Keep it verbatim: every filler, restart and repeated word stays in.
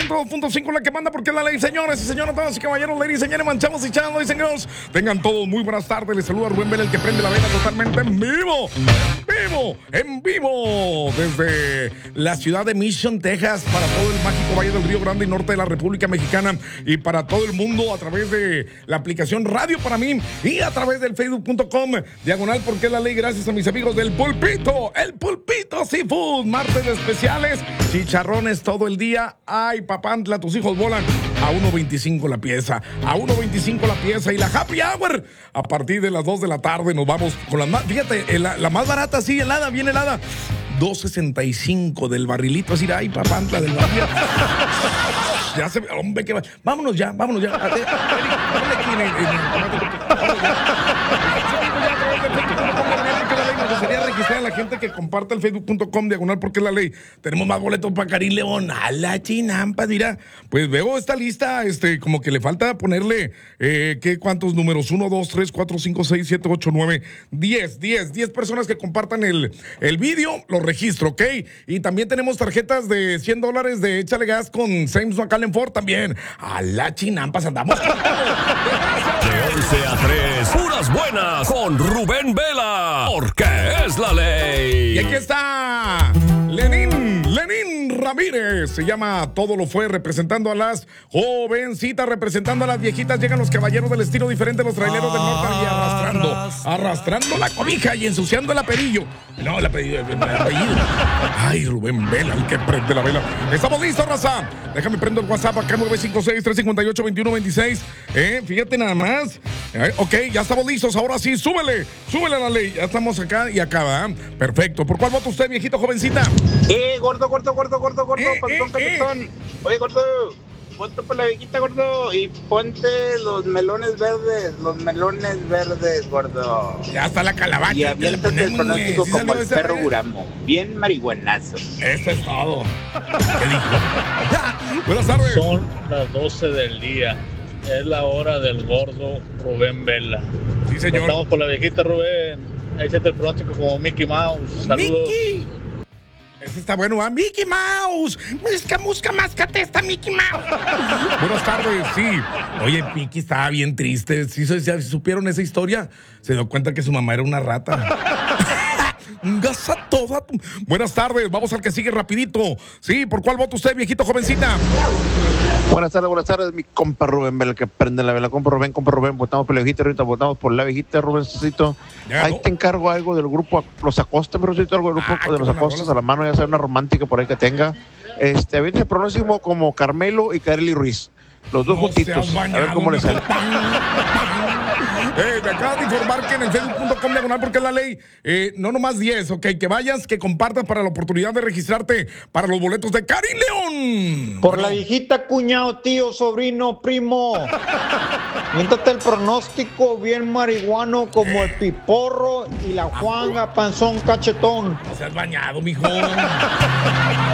ciento dos punto cinco la que manda porque es la ley, señores y señoras, damas y caballeros, ladies y señores, manchamos y chavos y señores. Tengan todos muy buenas tardes. Les saluda Rubén Vela, el que prende la vela totalmente en vivo. Vivo, en vivo, desde la ciudad de Mission, Texas, para todo el mágico Valle del Río Grande y norte de la República Mexicana y para todo el mundo a través de la aplicación Radio para mí y a través del facebook punto com diagonal porque es la ley, gracias a mis amigos del Pulpito, el Pulpito Seafood, martes de especiales, chicharrones todo el día. Ay, papantla, tus hijos volan a uno veinticinco la pieza, a uno veinticinco la pieza y la happy hour a partir de las dos de la tarde nos vamos con las más, fíjate, la, la más barata, sí, helada, bien helada, dos sesenta y cinco del barrilito, así, ay, papantla del barril. Ya se ve, hombre, que va. Vámonos ya, vámonos ya. Dale aquí en el, en el, vámonos ya. Sería registrar a la gente que comparte el facebook punto com diagonal porque es la ley. Tenemos más boletos para Karim León. A la chinampa, mira. Pues veo esta lista, este, como que le falta ponerle, eh, ¿qué? ¿Cuántos números? Uno, dos, tres, cuatro, cinco, seis, siete, ocho, nueve, diez, diez, diez personas que compartan el, el vídeo, lo registro, ¿ok? Y también tenemos tarjetas de cien dólares de Échale Gas con Sames McAllen Ford también. A la chinampas, andamos. De once a tres, puras buenas con Rubén Vela, porque es la ley. Y aquí está Lenín, Lenín Ramírez. Se llama Todo lo fue, representando a las jovencitas, representando a las viejitas. Llegan los caballeros del estilo diferente, los traileros del norte y arrastrando, arrastrando la cobija y ensuciando el apellido. No, el apellido, el apellido. Ay, Rubén Vela, el que prende la vela. Estamos listos, raza. Déjame prendo el WhatsApp acá, nueve cinco seis, tres cinco ocho, dos uno dos seis. Eh, fíjate nada más. Eh, ok, ya estamos listos. Ahora sí, súbele, súbele a la ley. Ya estamos acá y acá, ¿verdad? Perfecto. ¿Por cuál vota usted, viejito, jovencita? Eh, gordo, gordo, gordo, gordo, gordo, Eh, panzón, eh, cachetón. Oye, gordo, ponte por la viejita, gordo, y ponte los melones verdes, los melones verdes, gordo. Ya está la calabaza. Y aviéntate el pronóstico ¿Sí como el ese, perro eh? Buramo, bien marihuanazo. Eso es todo. ¿Qué dijo? Buenas tardes. Son las doce del día. Es la hora del gordo Rubén Vela. Sí, señor. Estamos por la viejita, Rubén. Échate el pronóstico como Mickey Mouse. Saludos. Mickey. Ese está bueno, ¿ah? Mickey Mouse. Musca, musca, máscate esta Mickey Mouse. Buenas tardes, sí. Oye, Mickey estaba bien triste. ¿Sí, sí, supieron esa historia? Se dio cuenta que su mamá era una rata. Gasa toda. Buenas tardes, vamos al que sigue rapidito. Sí, ¿por cuál vota usted, viejito, jovencita? Buenas tardes, buenas tardes, mi compa Rubén Vela, que prende la vela, compa Rubén, compa Rubén, votamos por la viejita, ahorita votamos por la viejita, Rubéncito. Ahí te encargo algo del grupo Los Acosta, Rubéncito, algo del grupo Ah, de Los Acostas a la mano, ya sea una romántica por ahí que tenga. Este, a ver, el pronóstico como Carmelo y Kareli Ruiz, los dos No juntitos, bañado, a ver cómo les sale. Eh, me acabas de informar que en el facebook punto com diagonal porque es la ley, eh, no nomás diez, ok, que vayas, que compartas para la oportunidad de registrarte para los boletos de Karim León. Por la viejita, cuñado, tío, sobrino, primo. Miéntate el pronóstico bien marihuano como el piporro y la Juanga panzón cachetón. No seas bañado, mijo.